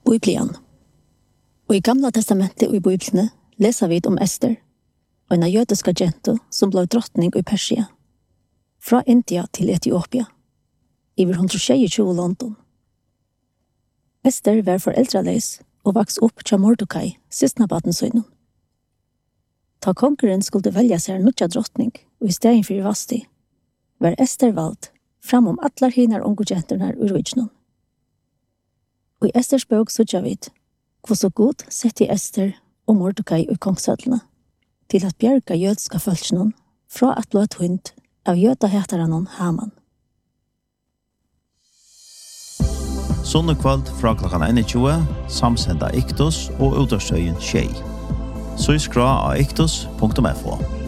Bibeln. Og I Gamla testamentet og I Bibelene leser vi om Ester, og en jødiska jente som ble drottning I Persia, fra India til Etiopia, over 122 London. Ester var foreldraleis og vaks opp til Mordecai, sistnabaten sønnen. Ta konkurren skulle velja seg nødja drottning, og I stedet for Vasti, var Ester valgt framom atlar hinar ungogenternar ur Rujnun. Og I Esters bok sutja vid, hvor så god sett I Ester og Mordecai ur kongsødlene, til at bjerga jødska følsjonen fra at blå et hund av jødahetaran Haman. Sunnekvöld fra klokkan 21, samsenda Iktus og utårstøyen Tjei. Så skra av iktus.fo.